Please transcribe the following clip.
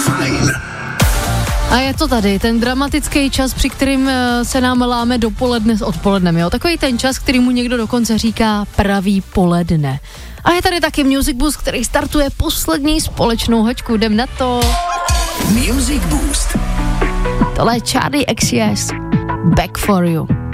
Fajn. A je to tady, ten dramatický čas, při kterým se nám láme dopoledne s odpolednem, jo? Takový ten čas, který mu někdo dokonce říká pravý poledne. A je tady taky Music Boost, který startuje poslední společnou hoďku, jdem na to. Music Boost. Tohle je Charli XCX, Back for You.